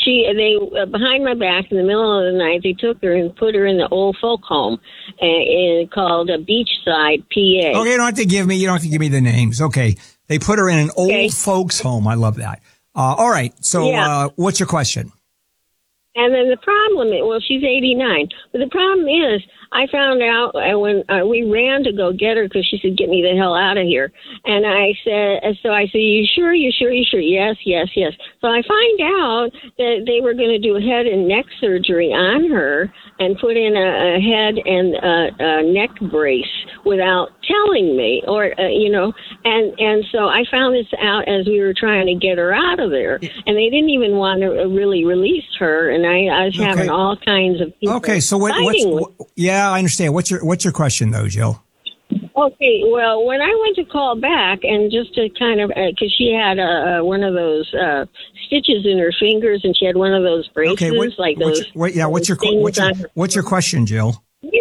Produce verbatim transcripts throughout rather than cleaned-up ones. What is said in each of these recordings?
she they uh, behind my back in the middle of the night, they took her and put her in the old folk home uh, in, called uh, Beachside, P A. Okay, you don't have to give me. You don't have to give me the names. Okay, they put her in an old okay. folks home. I love that. Uh, all right. So, yeah. uh, what's your question? And then the problem is, well, she's eighty-nine, but the problem is, I found out when uh, we ran to go get her because she said, "Get me the hell out of here." And I said, so I said, "You sure? You sure? You sure?" Yes, yes, yes. So I find out that they were going to do head and neck surgery on her and put in a, a head and a, a neck brace without telling me, or uh, you know. And and so I found this out as we were trying to get her out of there, and they didn't even want to really release her. And I, I was having okay. all kinds of people. Okay, so what? What's, what, yeah, I understand. What's your What's your question though, Jill? Okay, well, when I went to call back and just to kind of, because uh, she had uh, one of those uh, stitches in her fingers and she had one of those braces, okay, what, like what's those. Your, what, yeah, what's your what's your, what's your question, Jill?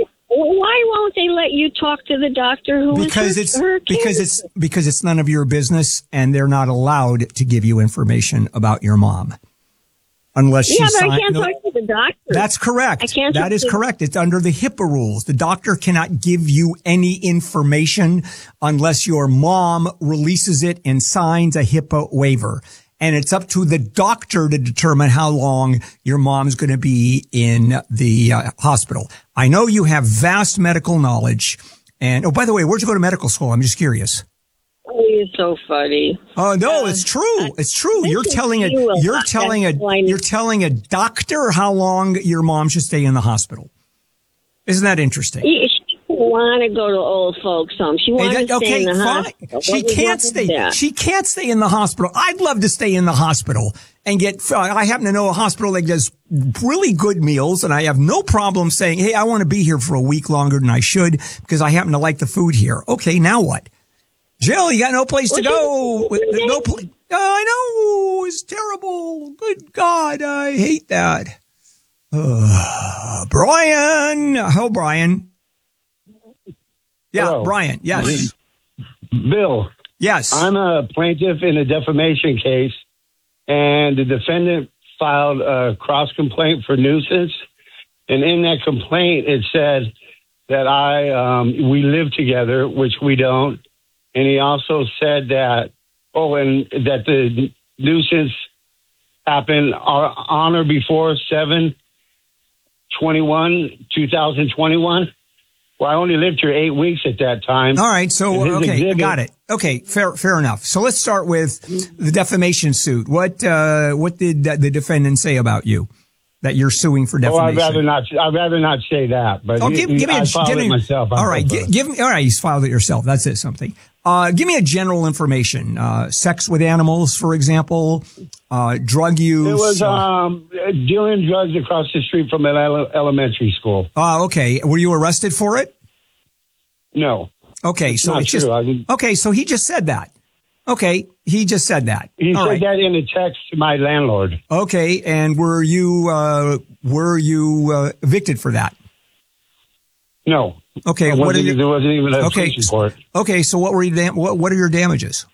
Why won't they let you talk to the doctor who because her, it's her because it's because it's none of your business and they're not allowed to give you information about your mom. Unless yeah, she but signed, I can't no, talk to the doctor. That's correct. I can't that is correct. It's under the HIPAA rules. The doctor cannot give you any information unless your mom releases it and signs a HIPAA waiver. And it's up to the doctor to determine how long your mom's going to be in the uh, hospital. I know you have vast medical knowledge. And, oh, by the way, where'd you go to medical school? I'm just curious. Oh, you're so funny. Oh no, uh, it's true. It's true. You're telling a you're telling a you're telling a doctor how long your mom should stay in the hospital. Isn't that interesting? She doesn't want to go to old folks' home. She wants hey, that, to stay okay, in the fine. hospital. She can't stay. She can't stay in the hospital. I'd love to stay in the hospital and get. Uh, I happen to know a hospital that does really good meals, and I have no problem saying, "Hey, I want to be here for a week longer than I should because I happen to like the food here." Okay, now what? Jill, you got no place to go. No place. Oh, I know. It's terrible. Good God. I hate that. Uh, Brian. Hello, Brian. Yeah, Hello. Brian. Yes. Bill. Yes. I'm a plaintiff in a defamation case, and the defendant filed a cross complaint for nuisance. And in that complaint, it said that I, um, we live together, which we don't. And he also said that, oh, and that the nuisance happened on or before seven twenty-one, two thousand twenty-one. Well, I only lived here eight weeks at that time. All right. So, okay, exhibit, got it. Okay, fair, fair enough. So let's start with the defamation suit. What, uh, what did the defendant say about you that you're suing for defamation? Oh, I'd rather not, I'd rather not say that, but oh, give, he, give me I a, filed give it me, myself. All right. Give, give me, all right. You filed it yourself. That's it. Something. Uh, give me a general information. Uh, sex with animals, for example, uh, drug use. It was, um, dealing drugs across the street from an ele- elementary school. Oh, uh, okay. Were you arrested for it? No. Okay. So it's just, I mean, okay. So he just said that. Okay. He just said that. He All said right. that in a text to my landlord. Okay. And were you, uh, were you, uh, evicted for that? No. Okay. There What are your, there wasn't even a okay. police report. Okay. So what were you, dam- what, what are your damages?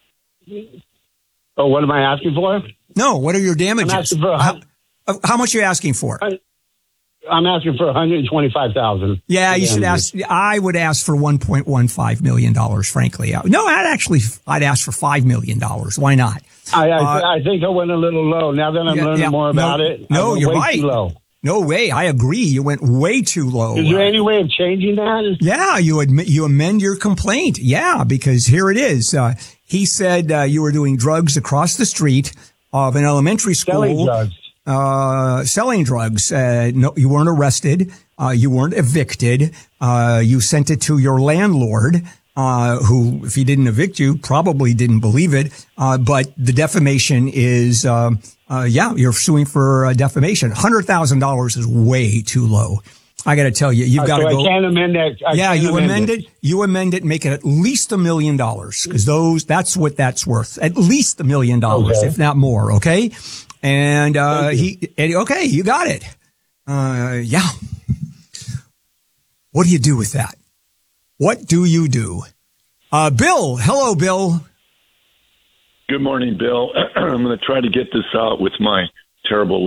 Oh, what am I asking for? No. What are your damages? I'm asking for, how, how much are you asking for? I, I'm asking for one hundred twenty-five thousand dollars. Yeah, you should ask. I would ask for one point one five million dollars, frankly. No, I'd actually, I'd ask for five million dollars. Why not? I, I, uh, I think I went a little low. Now that I'm yeah, learning yeah, more about no, it, no, I you're way right. Too low. No way. I agree. You went way too low. Is there any way of changing that? Yeah, you admit, you amend your complaint. Yeah, because here it is. Uh, he said uh, you were doing drugs across the street of an elementary school. Selling drugs. Uh, selling drugs. Uh, no, you weren't arrested. Uh, you weren't evicted. Uh, you sent it to your landlord, uh, who, if he didn't evict you, probably didn't believe it. Uh, but the defamation is, um, uh, yeah, you're suing for uh, defamation. one hundred thousand dollars is way too low. I got to tell you, you've uh, got to so go. I can't amend that. I yeah, you amend amend it. it. You amend it, make it at least a million dollars because those, that's what that's worth. At least a million dollars, if not more. Okay. And, uh, he, and, okay, you got it. Uh, yeah. What do you do with that? What do you do? Uh, Bill. Hello, Bill. Good morning, Bill. I'm going to try to get this out with my terrible